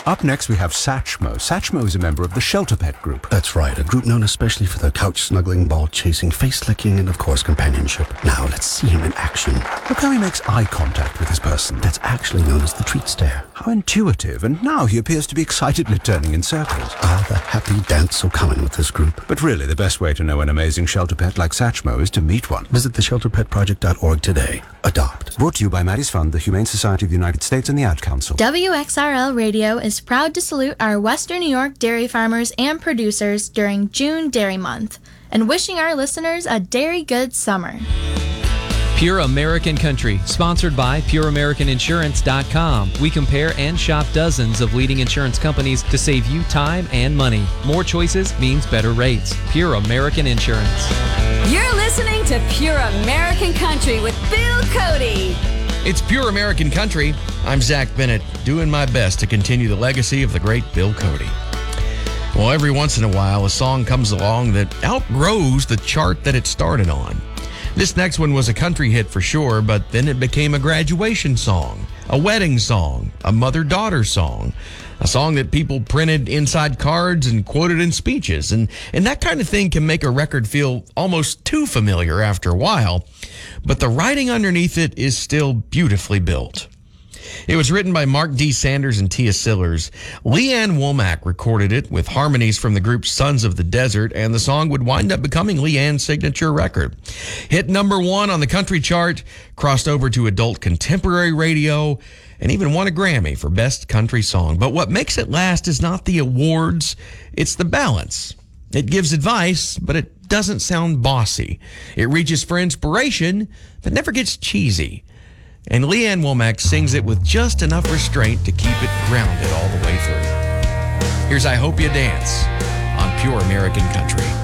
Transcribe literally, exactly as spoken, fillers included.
Up next, we have Satchmo. Satchmo is a member of the Shelter Pet group. That's right, a group known especially for their couch-snuggling, ball-chasing, face-licking, and, of course, companionship. Now, let's see him in action. Look how he makes eye contact with his person. That's actually known as the treat stare. How intuitive, and now he appears to be excitedly turning in circles. Ah, the happy dance so common with this group. But really, the best way to know an amazing shelter pet like Satchmo is to meet one. Visit the shelter pet project dot org today. Adopt. Brought to you by Maddie's Fund, the Humane Society of the United States, and the Ad Council. W X R L Radio is proud to salute our Western New York dairy farmers and producers during June Dairy Month, and wishing our listeners a dairy good summer. Pure American Country, sponsored by Pure American Insurance dot com. We compare and shop dozens of leading insurance companies to save you time and money. More choices means better rates. Pure American Insurance. You're listening to Pure American Country with Bill Cody. It's Pure American Country. I'm Zach Bennett, doing my best to continue the legacy of the great Bill Cody. Well, every once in a while, a song comes along that outgrows the chart that it started on. This next one was a country hit for sure, but then it became a graduation song, a wedding song, a mother-daughter song, a song that people printed inside cards and quoted in speeches. And, and that kind of thing can make a record feel almost too familiar after a while, but the writing underneath it is still beautifully built. It was written by Mark D. Sanders and Tia Sillers. Leanne Womack recorded it with harmonies from the group Sons of the Desert, and the song would wind up becoming Leanne's signature record. Hit number one on the country chart, crossed over to adult contemporary radio, and even won a Grammy for Best Country Song. But what makes it last is not the awards, it's the balance. It gives advice, but it doesn't sound bossy. It reaches for inspiration, but never gets cheesy. And Leanne Womack sings it with just enough restraint to keep it grounded all the way through. Here's I Hope You Dance on Pure American Country.